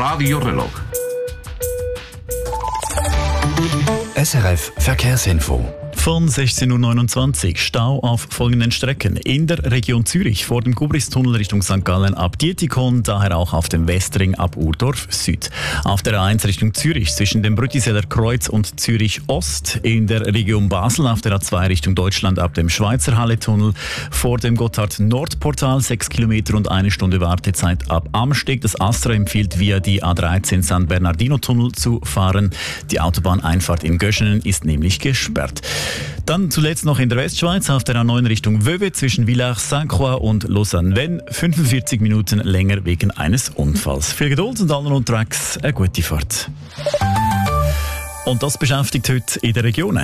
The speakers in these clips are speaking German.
Radiorelog. SRF Verkehrsinfo. Von 16.29 Uhr Stau auf folgenden Strecken. In der Region Zürich vor dem Gubristunnel Richtung St. Gallen ab Dietikon, daher auch auf dem Westring ab Urdorf Süd. Auf der A1 Richtung Zürich zwischen dem Brütiseler Kreuz und Zürich Ost. In der Region Basel auf der A2 Richtung Deutschland ab dem Schweizer Halle-Tunnel. Vor dem Gotthard-Nord-Portal 6 Kilometer und 1 Stunde Wartezeit ab Amsteg. Das Astra empfiehlt via die A13 San Bernardino-Tunnel zu fahren. Die Autobahneinfahrt in Göschenen ist nämlich gesperrt. Dann zuletzt noch in der Westschweiz auf der A9 Richtung Vevey zwischen Villars-Saint-Croix und Lausanne-Vennes 45 Minuten länger wegen eines Unfalls. Viel Geduld und allen unterwegs eine gute Fahrt. Und das beschäftigt heute in den Regionen.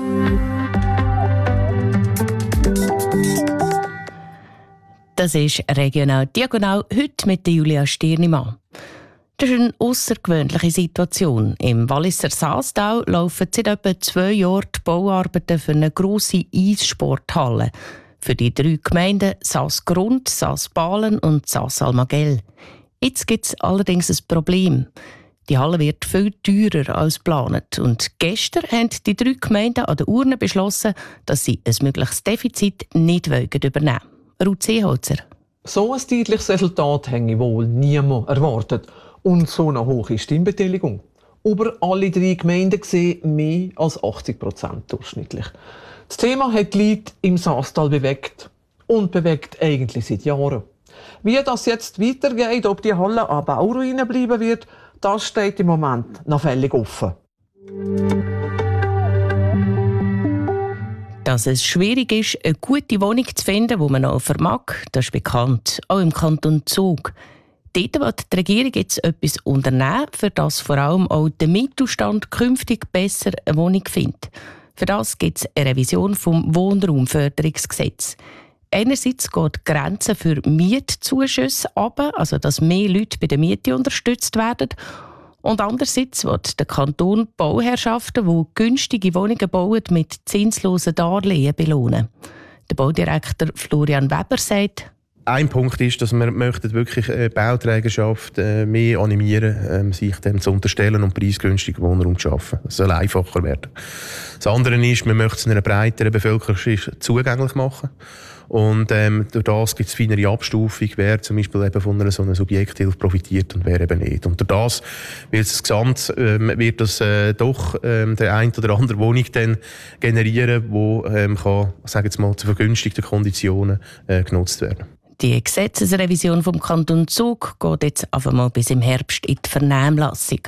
Das ist «Regional Diagonal» heute mit Julia Stirnimann. Das ist eine aussergewöhnliche Situation. Im Walliser Saastal laufen seit etwa 2 Jahren die Bauarbeiten für eine grosse Eissporthalle. Für die 3 Gemeinden Saas-Grund, Saas-Balen und Saas-Almagell. Jetzt gibt es allerdings ein Problem. Die Halle wird viel teurer als geplant. Und gestern haben die 3 Gemeinden an der Urne beschlossen, dass sie ein mögliches Defizit nicht übernehmen wollen. Ruth Seeholzer. So ein deutliches Resultat hätte wohl niemand erwartet. Und so eine hohe Stimmbeteiligung. Über alle 3 Gemeinden gesehen mehr als 80% durchschnittlich. Das Thema hat die Leute im Saastal bewegt. Und bewegt eigentlich seit Jahren. Wie das jetzt weitergeht, ob die Halle an Bauruinen bleiben wird, das steht im Moment noch völlig offen. Dass es schwierig ist, eine gute Wohnung zu finden, die man noch vermag, das ist bekannt, auch im Kanton Zug. Dort will die Regierung jetzt etwas unternehmen, für das vor allem auch der Mittelstand künftig besser eine Wohnung findet. Für das gibt es eine Revision vom Wohnraumförderungsgesetz. Einerseits geht die Grenze für Mietzuschüsse runter, also dass mehr Leute bei der Miete unterstützt werden. Und andererseits wird der Kanton Bauherrschaften, die günstige Wohnungen bauen, mit zinslosen Darlehen belohnen. Der Baudirektor Florian Weber sagt: Ein Punkt ist, dass wir wirklich Bauträgerschaft mehr animieren, sich dem zu unterstellen und preisgünstigen Wohnraum zu schaffen. Es soll einfacher werden. Das andere ist, wir möchten es einer breiteren Bevölkerungsschicht zugänglich machen. Und durch das gibt es feinere Abstufung, wer zum Beispiel eben von einer so einer Subjekthilfe profitiert und wer eben nicht. Und durch das wird das doch der ein oder andere Wohnung dann generieren, wo kann, sagen jetzt mal, zu vergünstigten Konditionen genutzt werden. Die Gesetzesrevision vom Kanton Zug geht jetzt einfach mal bis im Herbst in die Vernehmlassung.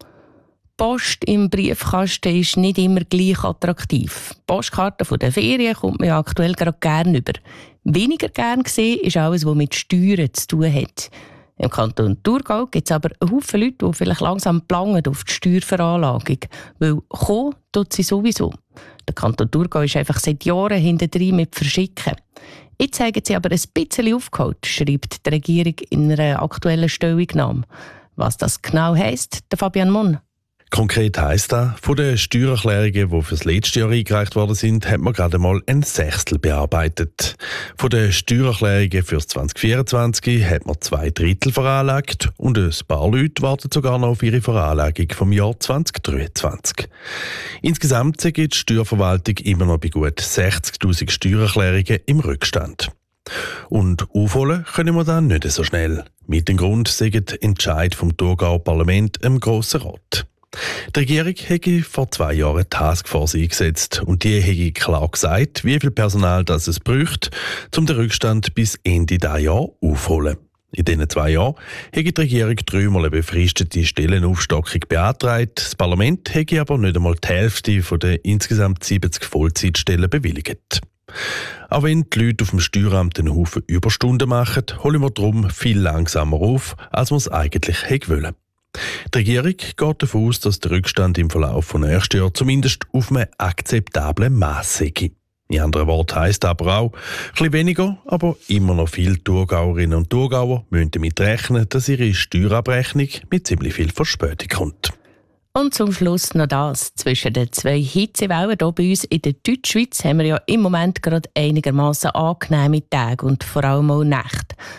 Post im Briefkasten ist nicht immer gleich attraktiv. Postkarten von der Ferien kommt man ja aktuell gerade gerne über. Weniger gern gesehen ist alles, was mit Steuern zu tun hat. Im Kanton Thurgau gibt es aber einen Haufen Leute, die vielleicht langsam planen auf die Steuerveranlagung. Weil kommen tut sie sowieso. Der Kanton Thurgau ist einfach seit Jahren hintendrein mit Verschicken. Jetzt haben sie aber ein bisschen aufgeholt, schreibt die Regierung in einer aktuellen Stellungnahme. Was das genau heisst, der Fabian Monn. Konkret heisst das, von den Steuererklärungen, die für das letzte Jahr eingereicht worden sind, hat man gerade mal ein Sechstel bearbeitet. Von den Steuererklärungen für 2024 hat man 2/3 veranlagt und ein paar Leute warten sogar noch auf ihre Veranlagung vom Jahr 2023. Insgesamt gibt die Steuerverwaltung immer noch bei gut 60'000 Steuererklärungen im Rückstand. Und aufholen können wir dann nicht so schnell. Mit dem Grund sagen die Entscheid vom Thurgauer Parlament im Grossen Rat. Die Regierung hätte vor 2 Jahren eine Taskforce eingesetzt und die hätte klar gesagt, wie viel Personal das es bräuchte, um den Rückstand bis Ende dieses Jahr aufzuholen. In diesen 2 Jahren hätte die Regierung 3-mal eine befristete Stellenaufstockung beantragt. Das Parlament hätte aber nicht einmal die Hälfte von den insgesamt 70 Vollzeitstellen bewilligt. Auch wenn die Leute auf dem Steueramt einen Haufen Überstunden machen, holen wir darum viel langsamer auf, als wir es eigentlich hätten wollen. Die Regierung geht davon aus, dass der Rückstand im Verlauf von nächstes Jahr zumindest auf einem akzeptablen Maß sei. In anderen Worten heisst aber auch, ein bisschen weniger, aber immer noch viele Thurgauerinnen und Thurgauer müssen damit rechnen, dass ihre Steuerabrechnung mit ziemlich viel Verspätung kommt. Und zum Schluss noch das. Zwischen den 2 Hitzewellen hier bei uns in der Deutschschweiz haben wir ja im Moment gerade einigermaßen angenehme Tage und vor allem auch Nächte.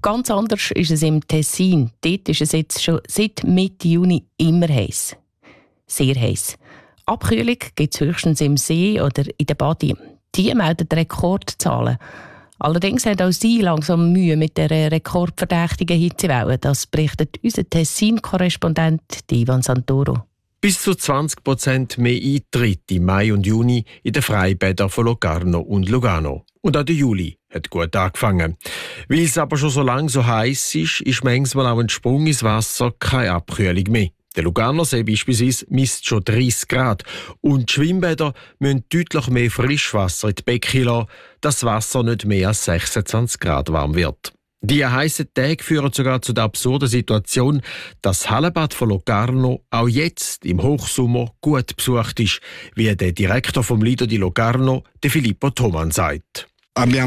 Ganz anders ist es im Tessin. Dort ist es jetzt schon seit Mitte Juni immer heiß. Sehr heiß. Abkühlung gibt es höchstens im See oder in der Badi. Die melden Rekordzahlen. Allerdings hat auch sie langsam Mühe mit der rekordverdächtigen Hitzewelle. Das berichtet unser Tessin-Korrespondent Ivan Santoro. Bis zu 20% mehr Eintritt im Mai und Juni in den Freibädern von Locarno und Lugano. Und auch der Juli hat gut angefangen. Weil es aber schon so lange so heiß ist manchmal auch ein Sprung ins Wasser keine Abkühlung mehr. Der Luganer See beispielsweise misst schon 30 Grad. Und die Schwimmbäder müssen deutlich mehr Frischwasser in die Becken lassen, dass das Wasser nicht mehr als 26 Grad warm wird. Die heißen Tage führen sogar zu der absurden Situation, dass das Hallenbad von Locarno auch jetzt im Hochsommer gut besucht ist, wie der Direktor vom Lido di Locarno, der Filippo Thoman, sagt. Der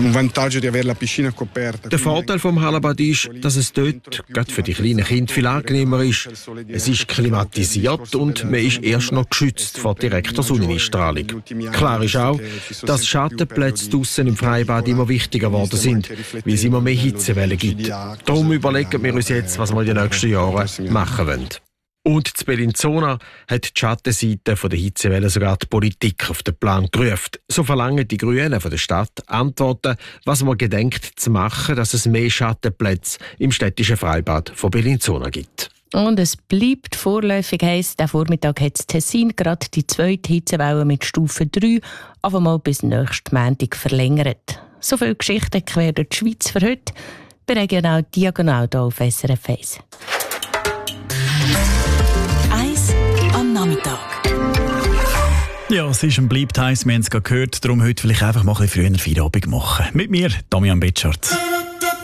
Vorteil vom Hallenbad ist, dass es dort, gerade für die kleinen Kinder, viel angenehmer ist. Es ist klimatisiert und man ist erst noch geschützt vor direkter Sonneneinstrahlung. Klar ist auch, dass Schattenplätze draussen im Freibad immer wichtiger geworden sind, weil es immer mehr Hitzewellen gibt. Darum überlegen wir uns jetzt, was wir in den nächsten Jahren machen wollen. Und in Bellinzona hat die Schattenseite der Hitzewelle sogar die Politik auf den Plan gerufen. So verlangen die Grünen von der Stadt Antworten, was man gedenkt zu machen, dass es mehr Schattenplätze im städtischen Freibad von Bellinzona gibt. Und es bleibt vorläufig heiß. Der Vormittag hat das Tessin gerade die zweite Hitzewelle mit Stufe 3 auf einmal bis nächsten Montag verlängert. So viele Geschichten quer durch die Schweiz für heute. Bei Regional Diagonal hier auf SRF 1. Ja, es ist und bleibt heiß, wir haben es gerade gehört. Darum heute vielleicht einfach mal ein bisschen früher Feierabend machen. Mit mir, Damian Betschart.